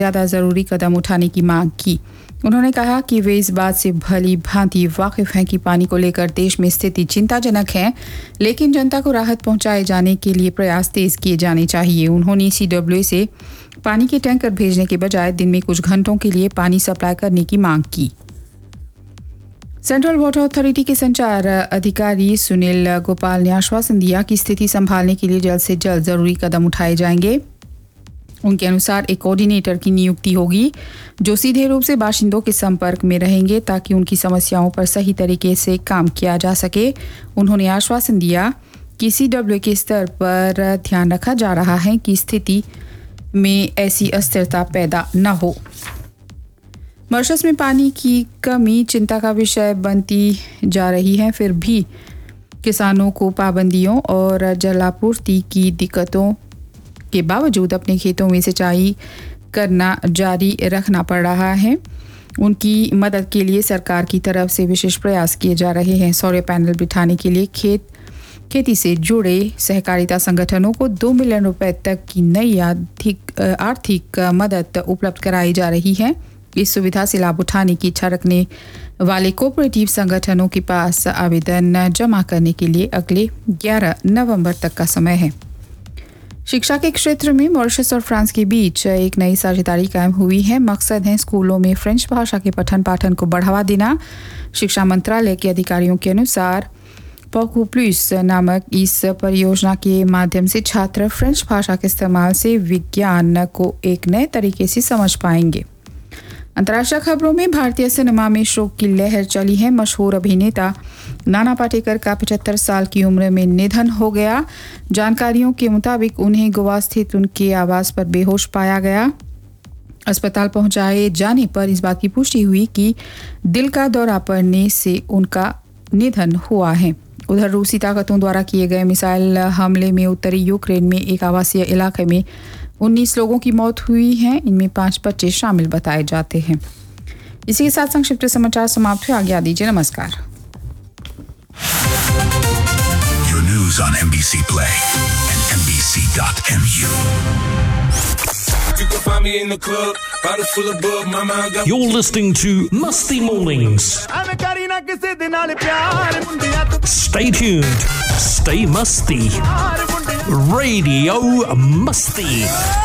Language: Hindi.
ज़्यादा ज़रूरी कदम उठाने की मांग की। उन्होंने कहा कि वे इस बात से भली भांति वाकिफ़ हैं कि पानी को लेकर देश में स्थिति चिंताजनक है, लेकिन जनता को राहत पहुंचाए जाने के लिए प्रयास तेज किए जाने चाहिए। उन्होंने CWA से पानी के टैंकर भेजने के बजाय दिन में कुछ घंटों के लिए पानी सप्लाई करने की मांग की। सेंट्रल वाटर अथॉरिटी के संचार अधिकारी सुनील गोपाल ने आश्वासन दिया कि स्थिति संभालने के लिए जल्द से जल्द जरूरी कदम उठाए जाएंगे। उनके अनुसार एक कोऑर्डिनेटर की नियुक्ति होगी जो सीधे रूप से बाशिंदों के संपर्क में रहेंगे ताकि उनकी समस्याओं पर सही तरीके से काम किया जा सके। उन्होंने आश्वासन दिया कि CWA के स्तर पर ध्यान रखा जा रहा है कि स्थिति में ऐसी अस्थिरता पैदा न हो। मॉरिशस में पानी की कमी चिंता का विषय बनती जा रही है, फिर भी किसानों को पाबंदियों और जलापूर्ति की दिक्कतों के बावजूद अपने खेतों में सिंचाई करना जारी रखना पड़ रहा है। उनकी मदद के लिए सरकार की तरफ से विशेष प्रयास किए जा रहे हैं। सौर पैनल बिठाने के लिए खेती से जुड़े सहकारिता संगठनों को 2 मिलियन रुपए तक की नई आर्थिक मदद उपलब्ध कराई जा रही है। इस सुविधा से लाभ उठाने की इच्छा रखने वाले कोऑपरेटिव संगठनों के पास आवेदन जमा करने के लिए अगले 11 नवंबर तक का समय है। शिक्षा के क्षेत्र में मॉरिशस और फ्रांस के बीच एक नई साझेदारी कायम हुई है। मकसद है स्कूलों में फ्रेंच भाषा के पठन पाठन को बढ़ावा देना। शिक्षा मंत्रालय के अधिकारियों के अनुसार पॉकू प्लस नामक इस परियोजना के माध्यम से छात्र फ्रेंच भाषा के इस्तेमाल से विज्ञान को एक नए तरीके से समझ पाएंगे। अंतर्राष्ट्रीय खबरों में भारतीय सिनेमा में शोक की लहर चली है। मशहूर अभिनेता नाना पाटेकर का 75 साल की उम्र में निधन हो गया। जानकारियों के मुताबिक उन्हें गोवा स्थित उनके आवास पर बेहोश पाया गया। अस्पताल पहुंचाए जाने पर इस बात की पुष्टि हुई कि दिल का दौरा पड़ने से उनका निधन हुआ है। उधर रूसी ताकतों द्वारा किए गए मिसाइल हमले में उत्तरी यूक्रेन में एक आवासीय इलाके में 19 लोगों की मौत हुई है। इनमें 5 बच्चे शामिल बताए जाते हैं। इसी के साथ संक्षिप्त समाचार समाप्त हुए। आज्ञा दीजिए। नमस्कार। Your news on NBC Play and NBC.mu. You can find me in the club, bottle full of bug, mama I got. You're listening to Musty Mornings. Stay tuned. Stay musty. Radio Musty.